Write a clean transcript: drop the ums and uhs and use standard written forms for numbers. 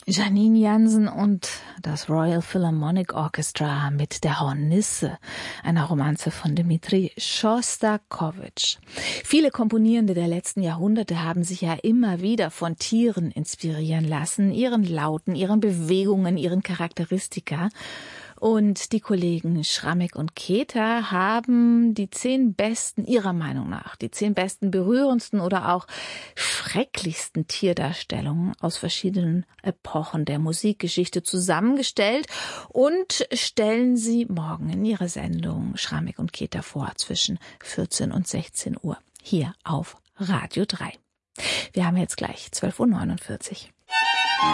Janine Jansen und das Royal Philharmonic Orchestra mit der Hornisse, einer Romanze von Dmitri Schostakowitsch. Viele Komponierende der letzten Jahrhunderte haben sich ja immer wieder von Tieren inspirieren lassen, ihren Lauten, ihren Bewegungen, ihren Charakteristika. Und die Kollegen Schrammeck und Keter haben die 10 besten, ihrer Meinung nach, die 10 besten, berührendsten oder auch schrecklichsten Tierdarstellungen aus verschiedenen Epochen der Musikgeschichte zusammengestellt und stellen sie morgen in ihrer Sendung Schrammeck und Keter vor zwischen 14 und 16 Uhr hier auf Radio 3. Wir haben jetzt gleich 12:49 Uhr.